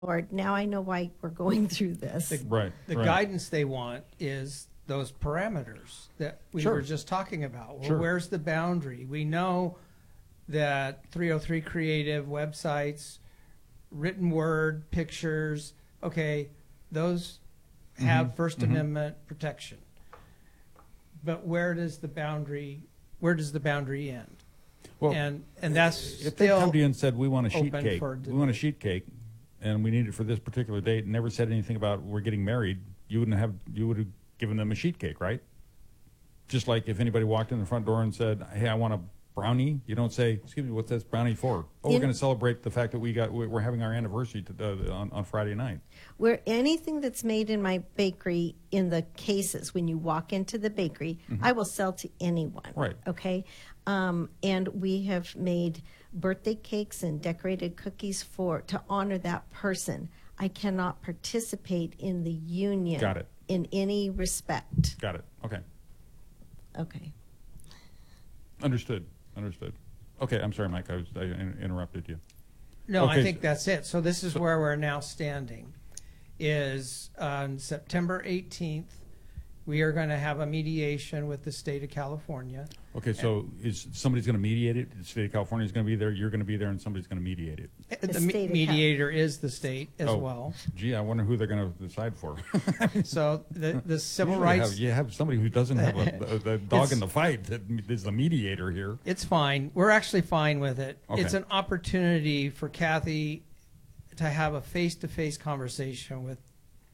Lord, now I know why we're going through this. Right. The right. guidance they want is those parameters that we Sure. were just talking about. Well, Sure. where's the boundary? We know that 303 Creative websites, written word, pictures, okay, those have First Amendment protection. But where does the boundary end? Well, and that's if they still come to you and said, we want a sheet open cake, for we want a debate. sheet cake, and we need it for this particular date, and never said anything about we're getting married, you would have given them a sheet cake, right? Just like if anybody walked in the front door and said, hey, I want a brownie, you don't say, excuse me, what's this brownie for? Oh, we're going to celebrate the fact that we're having our anniversary on Friday night. Where anything that's made in my bakery, in the cases when you walk into the bakery, I will sell to anyone. Right. Okay. And we have made birthday cakes and decorated cookies to honor that person. I cannot participate in the union. Got it. In any respect. Got it. Okay. Okay. Understood. Okay, I'm sorry, Mike, I interrupted you. No, Okay. I think that's it. So this is where we're now standing, is on September 18th, we are going to have a mediation with the state of California. Okay, so is somebody's going to mediate it? The state of California is going to be there, you're going to be there, and somebody's going to mediate it. The state of mediator is the state as Oh. well. Gee, I wonder who they're going to decide for. So the civil Usually rights, you have somebody who doesn't have a dog It's- in the fight that is the mediator here. it's fine. We're actually fine with it. Okay. It's an opportunity for Kathy to have a face-to-face conversation with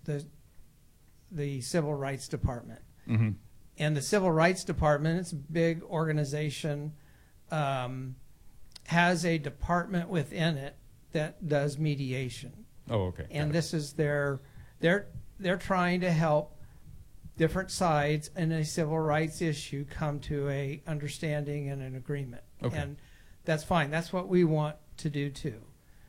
the Civil Rights Department. Mm-hmm. And the Civil Rights Department, it's a big organization, has a department within it that does mediation. Oh, okay. And Got it. this is they're trying to help different sides in a civil rights issue come to a understanding and an agreement. Okay. And that's fine. That's what we want to do too.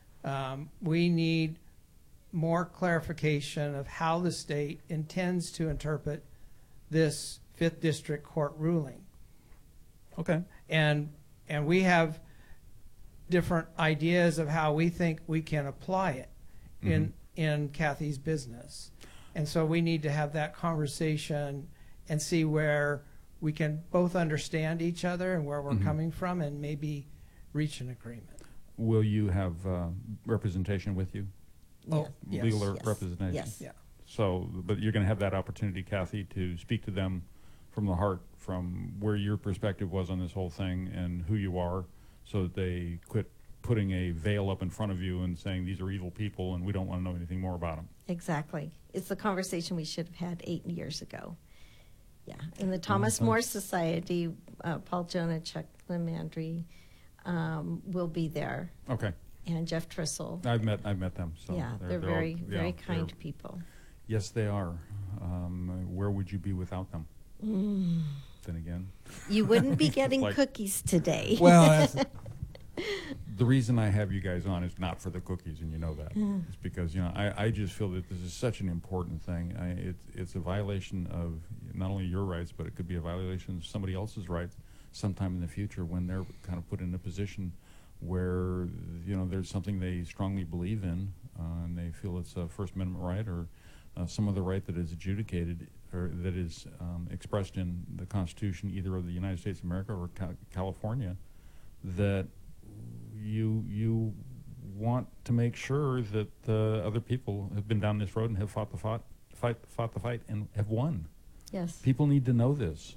We need more clarification of how the state intends to interpret this 5th District Court ruling. Okay. And we have different ideas of how we think we can apply it in Kathy's business. And so we need to have that conversation and see where we can both understand each other and where we're coming from and maybe reach an agreement. Will you have representation with you? Oh, yes. Legal Yes. representation? Yes. Yeah. So, but you're going to have that opportunity, Kathy, to speak to them from the heart, from where your perspective was on this whole thing and who you are, so that they quit putting a veil up in front of you and saying these are evil people and we don't want to know anything more about them. Exactly. It's the conversation we should have had 8 years ago. Yeah. In the Thomas More Society, Paul Jonah, Chuck Lemandry will be there, Okay. and Jeff Trissel. I've met them. So Yeah, they're all- very, yeah, very they're- kind people. Yes, they are. Where would you be without them? Then again. You wouldn't be getting Like- cookies today. Well, the reason I have you guys on is not for the cookies, and you know that. It's because, I just feel that this is such an important thing. It's a violation of not only your rights, but it could be a violation of somebody else's rights sometime in the future when they're kind of put in a position where, there's something they strongly believe in, and they feel it's a First Amendment right or some other right that is adjudicated or that is expressed in the Constitution, either of the United States of America or California, that you want to make sure that other people have been down this road and have fought the fight and have won. Yes. People need to know this.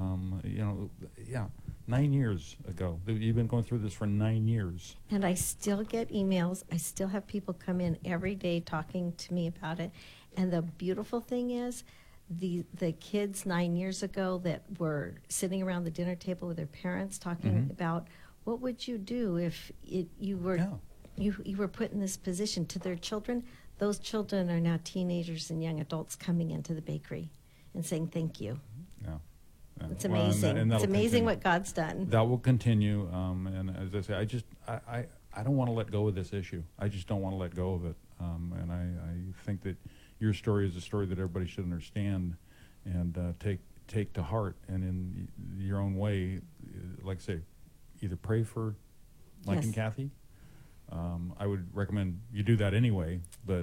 9 years ago. You've been going through this for 9 years. And I still get emails. I still have people come in every day talking to me about it. And the beautiful thing is, the kids 9 years ago that were sitting around the dinner table with their parents talking about what would you do if you were put in this position to their children. Those children are now teenagers and young adults coming into the bakery and saying thank you. Yeah. It's amazing. And It's that'll amazing continue. what God's done. That will continue. And as I say, I don't want to let go of this issue. I just don't want to let go of it. And I think that your story is a story that everybody should understand and take to heart. And in your own way, like I say, either pray for Mike Yes. and Kathy, I would recommend you do that anyway, but